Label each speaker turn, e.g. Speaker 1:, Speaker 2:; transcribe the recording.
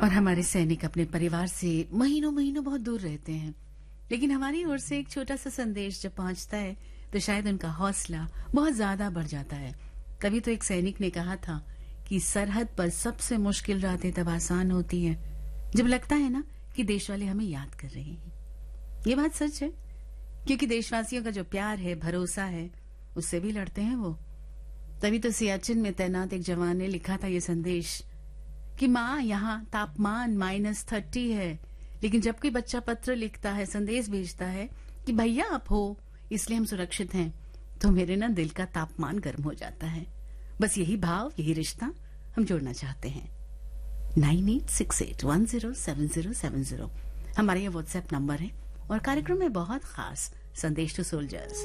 Speaker 1: और हमारे सैनिक अपने परिवार से महीनों महीनों बहुत दूर रहते हैं, लेकिन हमारी ओर से एक छोटा सा संदेश जब पहुंचता है तो शायद उनका हौसला बहुत ज्यादा बढ़ जाता है। कभी तो एक सैनिक ने कहा था कि सरहद पर सबसे मुश्किल रातें तब आसान होती हैं जब लगता है ना कि देश वाले हमें याद कर रहे हैं। ये बात सच है, क्योंकि देशवासियों का जो प्यार है, भरोसा है, उससे भी लड़ते हैं वो। तभी तो सियाचिन में तैनात एक जवान ने लिखा था ये संदेश कि माँ यहाँ तापमान -30 है, लेकिन जब कोई बच्चा पत्र लिखता है, संदेश भेजता है कि भैया आप हो इसलिए हम सुरक्षित हैं, तो मेरे ना दिल का तापमान गर्म हो जाता है। बस यही भाव, यही रिश्ता हम जोड़ना चाहते हैं। 9868107070 हमारा ये व्हाट्सएप नंबर है और कार्यक्रम में बहुत खास संदेश टू सोल्जर्स।